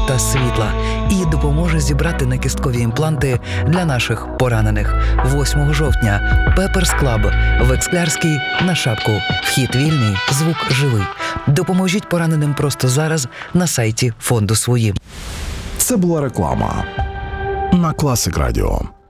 та світла і допоможе зібрати накісткові імпланти для наших поранених. 8 жовтня Pepper's Club в Ексклярській на Шапку. Вхід вільний, звук живий. Допоможіть пораненим просто зараз на сайті фонду «Свої». Це була реклама на Класик Радіо.